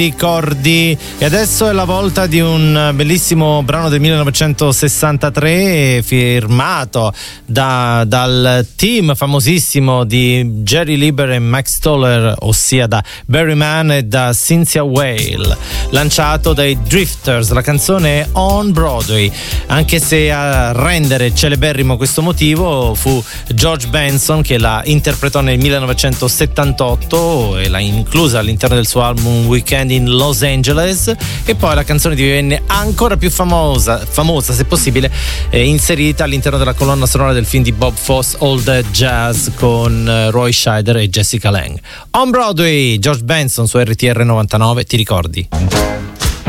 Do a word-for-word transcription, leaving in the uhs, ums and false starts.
Ricordi. E adesso è la volta di un bellissimo brano del millenovecentosessantatré firmato da, dal team famosissimo di Jerry Lieber e Max Stoller, ossia da Barry Mann e da Cynthia Weil, lanciato dai Drifters. La canzone è On Broadway, anche se a rendere celeberrimo questo motivo fu George Benson, che la interpretò nel millenovecentosettantotto e l'ha inclusa all'interno del suo album Weekend in Los Angeles, e poi la canzone divenne ancora più famosa, famosa se possibile, eh, inserita all'interno della colonna sonora del film di Bob Fosse All That Jazz con eh, Roy Scheider e Jessica Lange. On Broadway, George Benson su R T R novantanove, ti ricordi?